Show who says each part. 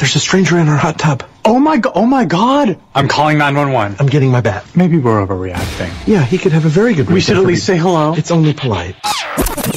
Speaker 1: There's a stranger in our hot tub.
Speaker 2: Oh my God! I'm calling 911.
Speaker 1: I'm getting my bat.
Speaker 2: Maybe we're overreacting.
Speaker 1: Yeah, he could have a very good reason.
Speaker 2: We should at least say hello.
Speaker 1: It's only polite.